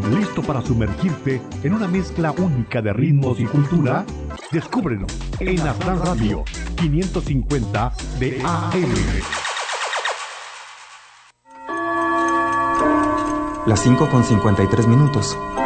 ¿Listo para sumergirte en una mezcla única de ritmos y cultura? Descúbrelo en Aztlán Radio 550 de AM. Las 5:53 minutos.